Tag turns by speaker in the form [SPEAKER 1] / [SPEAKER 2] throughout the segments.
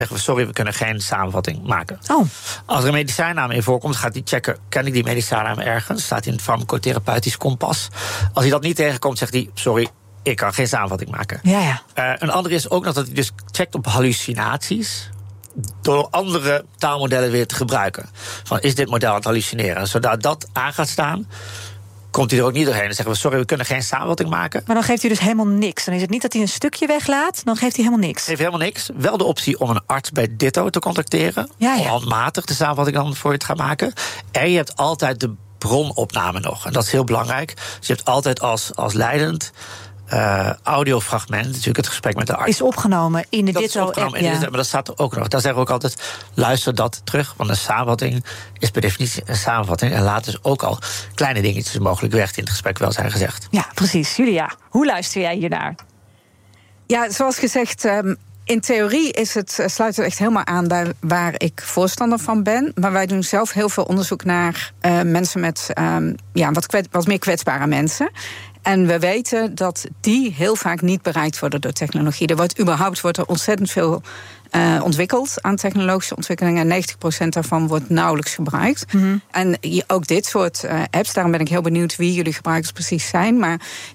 [SPEAKER 1] zeggen we, sorry, we kunnen geen samenvatting maken.
[SPEAKER 2] Oh.
[SPEAKER 1] Als er een medicijnnaam in voorkomt, gaat hij checken, ken ik die medicijnnaam ergens? Staat in het farmacotherapeutisch kompas. Als hij dat niet tegenkomt, zegt hij, sorry, ik kan geen samenvatting maken.
[SPEAKER 2] Ja.
[SPEAKER 1] Een andere is ook nog dat hij dus checkt op hallucinaties door andere taalmodellen weer te gebruiken. Van, is dit model aan het hallucineren? Zodra dat aan gaat staan, komt hij er ook niet doorheen. Dan zeggen we, sorry, we kunnen geen samenvatting maken.
[SPEAKER 2] Maar dan geeft hij dus helemaal niks. Dan is het niet dat hij een stukje weglaat, dan geeft hij helemaal niks.
[SPEAKER 1] Geeft helemaal niks. Wel de optie om een arts bij Ditto te contacteren. Om handmatig de samenvatting dan voor je te gaan maken. En je hebt altijd de bronopname nog. En dat is heel belangrijk. Dus je hebt altijd als leidend audiofragment, natuurlijk het gesprek met de arts.
[SPEAKER 2] Is opgenomen in de Ditto-app.
[SPEAKER 1] Maar dat staat er ook nog. Daar zeggen we ook altijd, luister dat terug. Want een samenvatting is per definitie een samenvatting. En laat dus ook al kleine dingetjes mogelijk weg in het gesprek wel zijn gezegd.
[SPEAKER 2] Ja, precies. Julia, hoe luister jij hiernaar?
[SPEAKER 3] Ja, zoals gezegd, in theorie sluit het echt helemaal aan bij waar ik voorstander van ben. Maar wij doen zelf heel veel onderzoek naar mensen met wat meer kwetsbare mensen. En we weten dat die heel vaak niet bereikt worden door technologie. Wordt er ontzettend veel ontwikkeld aan technologische ontwikkelingen. 90% daarvan wordt nauwelijks gebruikt. Mm-hmm. En ook dit soort apps, daarom ben ik heel benieuwd wie jullie gebruikers precies zijn. Maar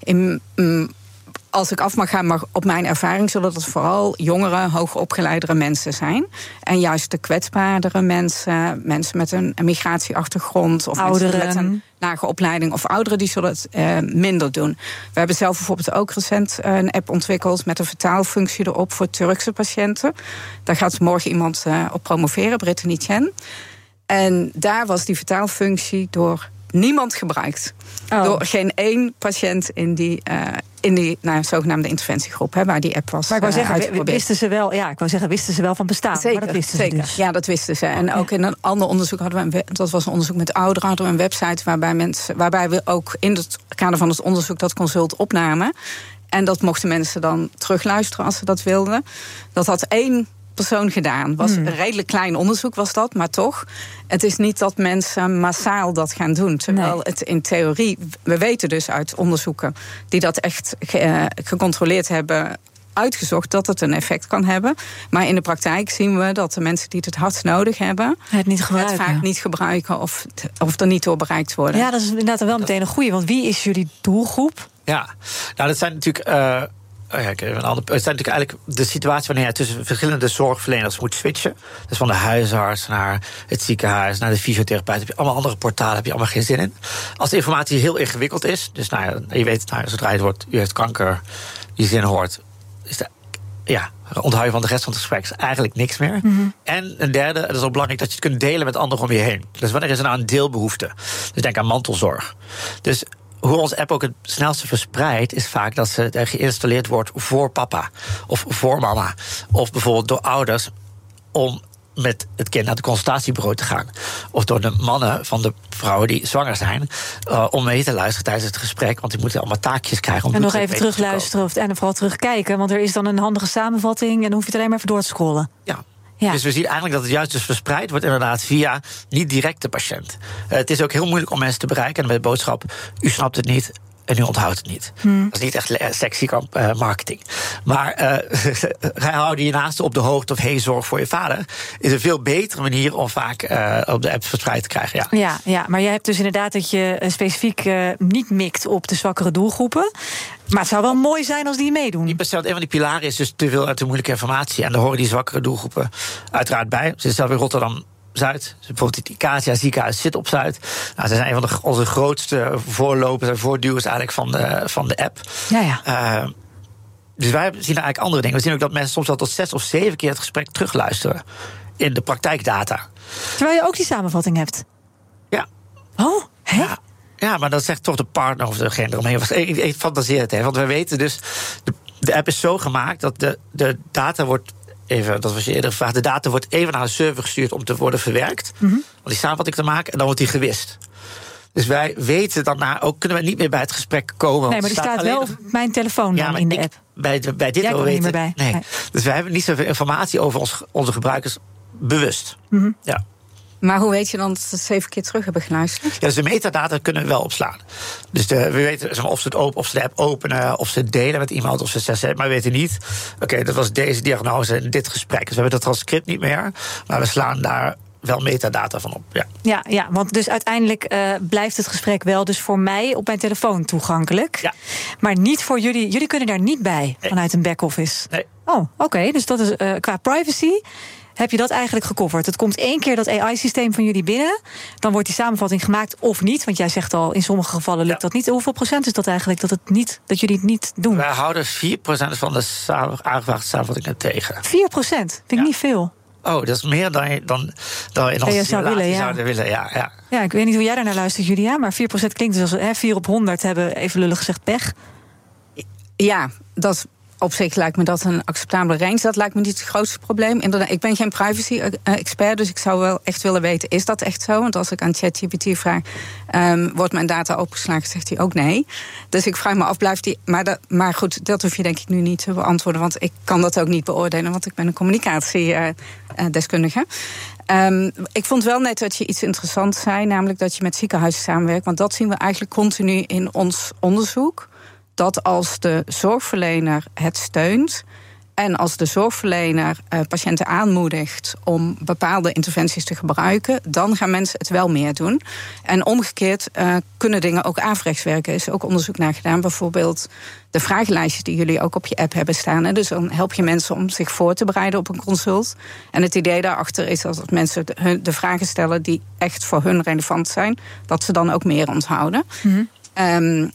[SPEAKER 3] als ik af mag gaan op mijn ervaring, zullen dat vooral jongere, hoogopgeleidere mensen zijn. En juist de kwetsbaardere mensen met een migratieachtergrond, of ouderen met een lage opleiding, of ouderen, die zullen het minder doen. We hebben zelf bijvoorbeeld ook recent een app ontwikkeld met een vertaalfunctie erop voor Turkse patiënten. Daar gaat morgen iemand op promoveren, Brittany Chen. En daar was die vertaalfunctie door niemand gebruikt. Door geen één patiënt in die zogenaamde interventiegroep, waar die app was.
[SPEAKER 2] Maar ik wou zeggen, wisten ze wel van bestaan.
[SPEAKER 3] Zeker,
[SPEAKER 2] maar dat wisten
[SPEAKER 3] zeker.
[SPEAKER 2] Ze dus.
[SPEAKER 3] Ja, dat wisten ze. En ook in een ander onderzoek dat was een onderzoek met ouderen, hadden we een website waarbij we ook in het kader van het onderzoek dat consult opnamen. En dat mochten mensen dan terugluisteren als ze dat wilden. Dat had één persoon gedaan. Was een redelijk klein onderzoek was dat, maar toch. Het is niet dat mensen massaal dat gaan doen. Terwijl het in theorie, we weten dus uit onderzoeken die dat echt gecontroleerd hebben, uitgezocht dat het een effect kan hebben. Maar in de praktijk zien we dat de mensen die het hardst nodig hebben, het vaak niet gebruiken of er niet door bereikt worden.
[SPEAKER 2] Ja, dat is inderdaad wel meteen een goeie. Want wie is jullie doelgroep?
[SPEAKER 1] Ja, nou dat zijn natuurlijk het zijn natuurlijk eigenlijk de situatie wanneer je tussen verschillende zorgverleners moet switchen. Dus van de huisarts naar het ziekenhuis, naar de fysiotherapeut. Heb je allemaal andere portalen, heb je allemaal geen zin in. Als de informatie heel ingewikkeld is, dus je weet, zodra het wordt, u heeft kanker, je zin hoort, onthoud je van de rest van het gesprek eigenlijk niks meer. Mm-hmm. En een derde, het is ook belangrijk dat je het kunt delen met anderen om je heen. Dus wanneer is er nou een deelbehoefte? Dus denk aan mantelzorg. Dus hoe onze app ook het snelste verspreidt, is vaak dat ze geïnstalleerd wordt voor papa of voor mama. Of bijvoorbeeld door ouders om met het kind naar het consultatiebureau te gaan. Of door de mannen van de vrouwen die zwanger zijn, om mee te luisteren tijdens het gesprek. Want die moeten allemaal taakjes krijgen.
[SPEAKER 2] En nog even terugluisteren en vooral terugkijken. Want er is dan een handige samenvatting en dan hoef je het alleen maar even door te scrollen.
[SPEAKER 1] Ja. Dus we zien eigenlijk dat het juist dus verspreid wordt inderdaad via niet direct de patiënt. Het is ook heel moeilijk om mensen te bereiken. En met de boodschap, u snapt het niet en u onthoudt het niet. Dat is niet echt sexy marketing. Maar houden je naasten op de hoogte of zorg voor je vader is een veel betere manier om vaak op de app verspreid te krijgen.
[SPEAKER 2] Ja, maar jij hebt dus inderdaad dat je specifiek niet mikt op de zwakkere doelgroepen. Maar het zou wel mooi zijn als die meedoen.
[SPEAKER 1] Een van die pilaren is dus te veel uit de moeilijke informatie. En daar horen die zwakkere doelgroepen uiteraard bij. Ze is zelf in Rotterdam-Zuid. Dus bijvoorbeeld het Icacia ziekenhuis zit op Zuid. Nou, ze zijn een van onze grootste voorlopers en voortduwers eigenlijk van de app.
[SPEAKER 2] Ja.
[SPEAKER 1] Dus wij zien eigenlijk andere dingen. We zien ook dat mensen soms wel tot 6 of 7 keer het gesprek terugluisteren in de praktijkdata.
[SPEAKER 2] Terwijl je ook die samenvatting hebt.
[SPEAKER 1] Ja.
[SPEAKER 2] Oh, hè?
[SPEAKER 1] Ja, maar dat zegt toch de partner of degene eromheen. Ik fantaseer het even. Want we weten dus, de app is zo gemaakt dat de data wordt even, dat was je eerder gevraagd, de data wordt even naar een server gestuurd om te worden verwerkt. Mm-hmm. Om die samenvatting te maken en dan wordt die gewist. Dus wij weten daarna ook, kunnen we niet meer bij het gesprek komen.
[SPEAKER 2] Nee, maar die staat wel op mijn telefoon dan in de app.
[SPEAKER 1] Bij dit
[SPEAKER 2] Jij komt niet meer bij.
[SPEAKER 1] Nee. Dus wij hebben niet zoveel informatie over onze gebruikers bewust.
[SPEAKER 2] Mm-hmm.
[SPEAKER 1] Ja.
[SPEAKER 3] Maar hoe weet je dan dat ze het 7 keer terug hebben geluisterd?
[SPEAKER 1] Ja, dus de metadata kunnen we wel opslaan. Dus we weten of ze de app openen, of ze het delen met iemand, of ze zeggen, maar we weten niet. Oké, dat was deze diagnose en dit gesprek. Dus we hebben dat transcript niet meer, maar we slaan daar wel metadata van op.
[SPEAKER 2] Ja, want dus uiteindelijk blijft het gesprek wel dus voor mij op mijn telefoon toegankelijk. Ja. Maar niet voor jullie. Jullie kunnen daar niet bij vanuit een back-office.
[SPEAKER 1] Nee.
[SPEAKER 2] Oh, oké. Dus dat is qua privacy. Heb je dat eigenlijk gecoverd? Het komt 1 keer dat AI-systeem van jullie binnen. Dan wordt die samenvatting gemaakt of niet. Want jij zegt al, in sommige gevallen lukt dat niet. Hoeveel procent is dat eigenlijk dat jullie het niet doen?
[SPEAKER 1] Wij houden 4% van de aangevraagde samenvattingen tegen.
[SPEAKER 2] 4%? Vind ik niet veel.
[SPEAKER 1] Oh, dat is meer dan in onze simulatie zouden willen. Ja,
[SPEAKER 2] ik weet niet hoe jij daar naar luistert, Julia. Maar 4% klinkt dus als 4 op 100 hebben, even lullig gezegd, pech.
[SPEAKER 3] Ja, dat op zich lijkt me dat een acceptabele range. Dat lijkt me niet het grootste probleem. Inderdaad, ik ben geen privacy-expert, dus ik zou wel echt willen weten, is dat echt zo? Want als ik aan ChatGPT vraag, wordt mijn data opgeslagen, zegt hij ook nee. Dus ik vraag me af, blijft die... Maar goed, dat hoef je denk ik nu niet te beantwoorden, want ik kan dat ook niet beoordelen, want ik ben een communicatiedeskundige. Ik vond wel net dat je iets interessants zei, namelijk dat je met ziekenhuizen samenwerkt, want dat zien we eigenlijk continu in ons onderzoek. Dat als de zorgverlener het steunt en als de zorgverlener patiënten aanmoedigt om bepaalde interventies te gebruiken, dan gaan mensen het wel meer doen. En omgekeerd kunnen dingen ook averechts werken. Er is ook onderzoek naar gedaan. Bijvoorbeeld de vragenlijstjes die jullie ook op je app hebben staan. Hè. Dus dan help je mensen om zich voor te bereiden op een consult. En het idee daarachter is dat mensen de vragen stellen die echt voor hun relevant zijn, dat ze dan ook meer onthouden. Mm-hmm.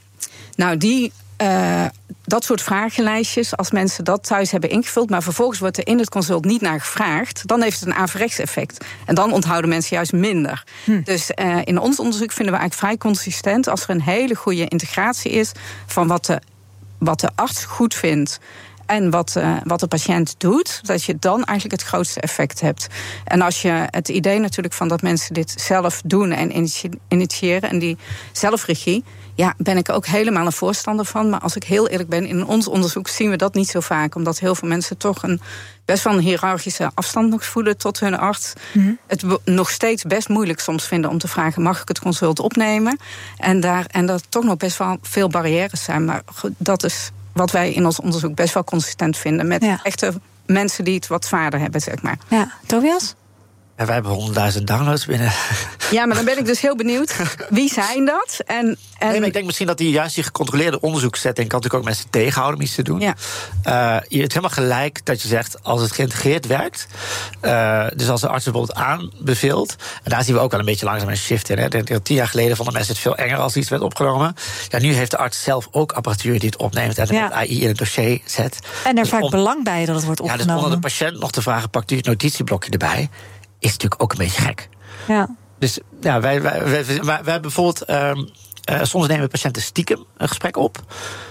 [SPEAKER 3] Dat soort vragenlijstjes, als mensen dat thuis hebben ingevuld, maar vervolgens wordt er in het consult niet naar gevraagd, dan heeft het een averechts effect. En dan onthouden mensen juist minder. Dus in ons onderzoek vinden we eigenlijk vrij consistent als er een hele goede integratie is van wat de arts goed vindt en wat de patiënt doet, dat je dan eigenlijk het grootste effect hebt. En als je het idee natuurlijk van dat mensen dit zelf doen en initiëren en die zelfregie, ja, ben ik ook helemaal een voorstander van. Maar als ik heel eerlijk ben, in ons onderzoek zien we dat niet zo vaak. Omdat heel veel mensen toch best wel een hiërarchische afstand nog voelen tot hun arts. Mm-hmm. Het nog steeds best moeilijk soms vinden om te vragen, mag ik het consult opnemen? En dat toch nog best wel veel barrières zijn. Maar dat is wat wij in ons onderzoek best wel consistent vinden met echte mensen die het wat zwaarder hebben, zeg maar.
[SPEAKER 2] Ja, Tobias?
[SPEAKER 1] Ja, wij hebben 100.000 downloads binnen.
[SPEAKER 3] Ja, maar dan ben ik dus heel benieuwd. Wie zijn dat? Nee,
[SPEAKER 1] maar ik denk misschien dat die gecontroleerde onderzoekssetting kan natuurlijk ook mensen tegenhouden om iets te doen. Ja. Je hebt helemaal gelijk dat je zegt, als het geïntegreerd werkt, dus als de arts het bijvoorbeeld aanbeveelt, en daar zien we ook wel een beetje langzaam een shift in. Hè. Ik denk dat 10 jaar geleden vonden mensen het veel enger als iets werd opgenomen. Ja, nu heeft de arts zelf ook apparatuur die het opneemt en met AI in het dossier zet.
[SPEAKER 2] En er vaak belang bij dat het wordt opgenomen.
[SPEAKER 1] Ja, dus onder de patiënt nog te vragen, pakt u het notitieblokje erbij, is natuurlijk ook een beetje gek. Ja. Dus ja, wij bijvoorbeeld, soms nemen patiënten stiekem een gesprek op.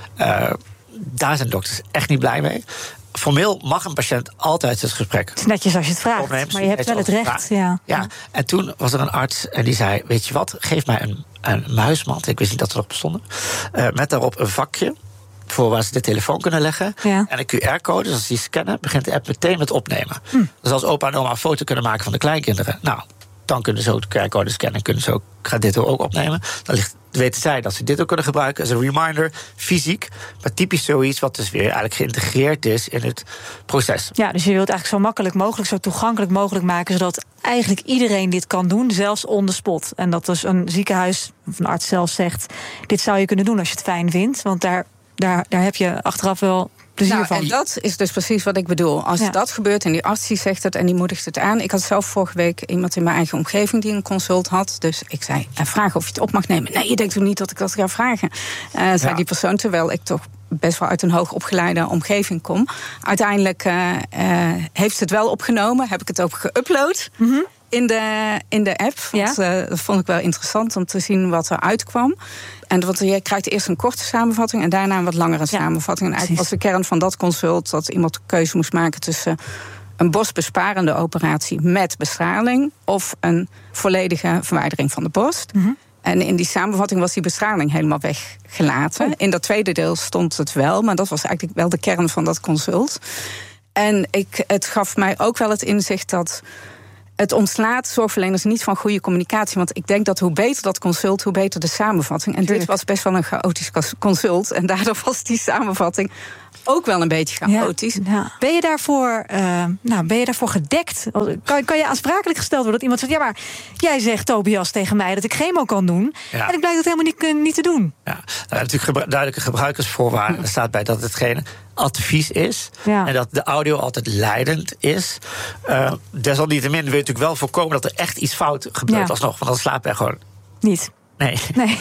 [SPEAKER 1] Daar zijn dokters echt niet blij mee. Formeel mag een patiënt altijd het gesprek.
[SPEAKER 2] Het is netjes als je het vraagt, maar je hebt wel het recht. Ja,
[SPEAKER 1] en toen was er een arts en die zei, weet je wat, geef mij een muismand. Ik wist niet dat er nog bestonden. Met daarop een vakje voor waar ze de telefoon kunnen leggen. Ja. En een QR-code, dus als die scannen, begint de app meteen met opnemen. Dus als opa en oma een foto kunnen maken van de kleinkinderen, nou, dan kunnen ze ook de QR-code scannen en kunnen ze ook, gaat dit ook opnemen. Dan weten zij dat ze dit ook kunnen gebruiken als een reminder, fysiek. Maar typisch zoiets wat dus weer eigenlijk geïntegreerd is in het proces.
[SPEAKER 2] Ja, dus je wilt eigenlijk zo makkelijk mogelijk, zo toegankelijk mogelijk maken, zodat eigenlijk iedereen dit kan doen, zelfs on the spot. En dat dus een ziekenhuis of een arts zelf zegt, dit zou je kunnen doen als je het fijn vindt, want daar heb je achteraf wel plezier van.
[SPEAKER 3] En dat is dus precies wat ik bedoel. Als dat gebeurt en die arts die zegt het en die moedigt het aan. Ik had zelf vorige week iemand in mijn eigen omgeving die een consult had. Dus ik zei, vraag of je het op mag nemen. Nee, je denkt toch niet dat ik dat ga vragen? Zei die persoon, terwijl ik toch best wel uit een hoogopgeleide omgeving kom. Uiteindelijk heeft ze het wel opgenomen. Heb ik het ook geüpload. Mm-hmm. In de app. Want, dat vond ik wel interessant om te zien wat er uitkwam. En want je krijgt eerst een korte samenvatting en daarna een wat langere samenvatting. En eigenlijk was de kern van dat consult dat iemand de keuze moest maken tussen een borstbesparende operatie met bestraling of een volledige verwijdering van de borst. Mm-hmm. En in die samenvatting was die bestraling helemaal weggelaten. In dat tweede deel stond het wel, maar dat was eigenlijk wel de kern van dat consult. En het gaf mij ook wel het inzicht dat het ontslaat zorgverleners niet van goede communicatie. Want ik denk dat hoe beter dat consult, hoe beter de samenvatting. En dit was best wel een chaotisch consult. En daardoor was die samenvatting ook wel een beetje chaotisch.
[SPEAKER 2] Ja. Ben je daarvoor gedekt? Kan je aansprakelijk gesteld worden dat iemand zegt... ja, maar jij zegt, Tobias, tegen mij dat ik chemo kan doen... en ik blijf dat helemaal niet te doen. Ja,
[SPEAKER 1] natuurlijk duidelijke gebruikersvoorwaarden. Er staat bij dat het geen advies is... en dat de audio altijd leidend is. Desalniettemin wil je natuurlijk wel voorkomen... dat er echt iets fout gebeurt alsnog. Want dan slaapt hij gewoon
[SPEAKER 2] niet.
[SPEAKER 1] Nee.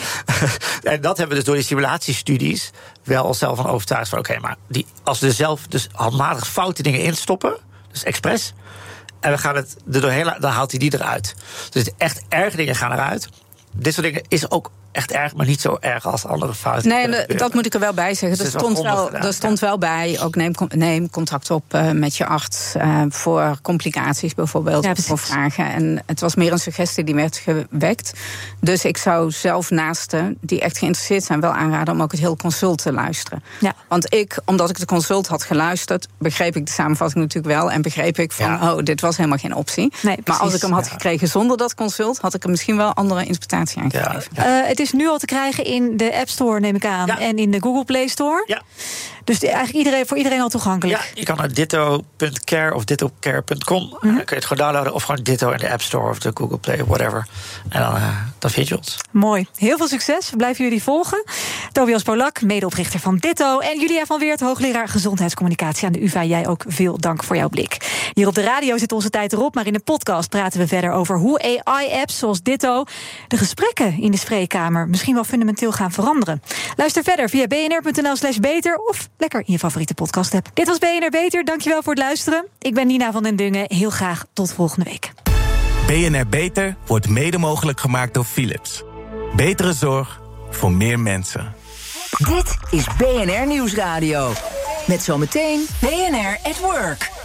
[SPEAKER 1] En dat hebben we dus door die simulatiestudies wel onszelf van overtuigd van oké, maar als we er zelf dus handmatig foute dingen instoppen, dus expres, en we gaan het er doorheen, dan haalt hij die eruit. Dus echt erge dingen gaan eruit. Dit soort dingen is ook echt erg, maar niet zo erg als andere fouten.
[SPEAKER 3] Nee, dat moet ik er wel bij zeggen. Er stond wel bij, ook neem contact op met je arts voor complicaties bijvoorbeeld, voor vragen. En het was meer een suggestie die werd gewekt. Dus ik zou zelf naasten die echt geïnteresseerd zijn wel aanraden om ook het hele consult te luisteren. Ja. Want omdat ik de consult had geluisterd, begreep ik de samenvatting natuurlijk wel en begreep ik van, dit was helemaal geen optie. Nee, maar als ik hem had gekregen zonder dat consult, had ik er misschien wel andere interpretatie aan gegeven.
[SPEAKER 2] Het is nu al te krijgen in de App Store, neem ik aan, en in de Google Play Store. Ja. Dus eigenlijk voor iedereen al toegankelijk.
[SPEAKER 1] Ja, je kan naar ditto.care of dittocare.com. Dan kun je het gewoon downloaden of gewoon Ditto in de App Store of de Google Play, whatever. En dan vind je ons.
[SPEAKER 2] Mooi. Heel veel succes. We blijven jullie volgen. Tobias Polak, medeoprichter van Ditto. En Julia van Weert, hoogleraar gezondheidscommunicatie aan de UvA. Jij ook veel dank voor jouw blik. Hier op de radio zit onze tijd erop, maar in de podcast praten we verder over hoe AI-apps zoals Ditto de gesprekken in de spreekkamer misschien wel fundamenteel gaan veranderen. Luister verder via bnr.nl/beter of lekker in je favoriete podcast app. Dit was BNR Beter. Dankjewel voor het luisteren. Ik ben Nina van den Dungen. Heel graag tot volgende week.
[SPEAKER 4] BNR Beter wordt mede mogelijk gemaakt door Philips. Betere zorg voor meer mensen.
[SPEAKER 5] Dit is BNR Nieuwsradio. Met zometeen BNR at Work.